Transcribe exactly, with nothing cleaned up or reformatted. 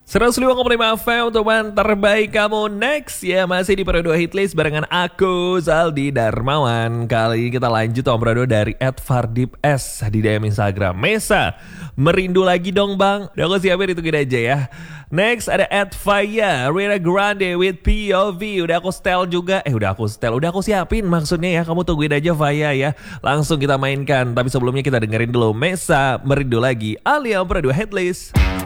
seratus lima koma lima F M, teman terbaik kamu. Next ya, masih di Pro dua Hitlist barengan aku, Zaldi Darmawan. Kali ini kita lanjut Om Pro dari at Fardip S di D M Instagram. Mesa, merindu lagi dong bang. Udah aku siapin, itu gini aja ya. Next ada at Faya Rina Grande with P O V. Udah aku setel juga. Eh udah aku setel, udah aku siapin maksudnya ya. Kamu tungguin aja Faya ya. Langsung kita mainkan. Tapi sebelumnya kita dengerin dulu Mesa, merindu lagi, alias Pro dua Hitlist.